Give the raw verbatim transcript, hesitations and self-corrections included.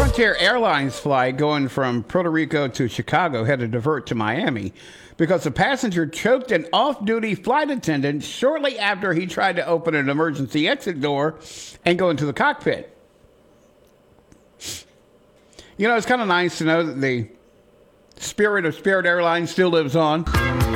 Frontier Airlines flight going from Puerto Rico to Chicago had to divert to Miami because a passenger choked an off-duty flight attendant shortly after he tried to open an emergency exit door and go into the cockpit. You know, it's kind of nice to know that the spirit of Spirit Airlines still lives on.